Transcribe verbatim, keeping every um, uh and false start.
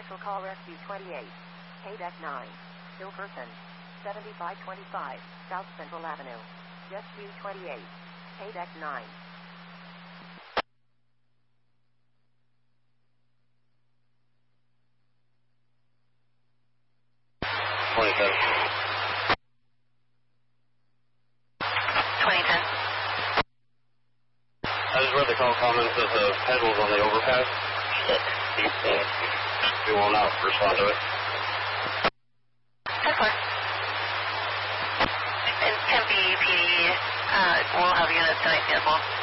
Special Call Rescue twenty-eight. K D E C nine. Still person. seventy-five twenty-five, South Central Avenue. Rescue twenty-eight. K D E C nine. twenty-ten. twenty ten. I just read the call comments that the head was on the overpass. Shit. We will not respond to it. That's fine. And Tempe P D, uh, we'll have units tonight as well.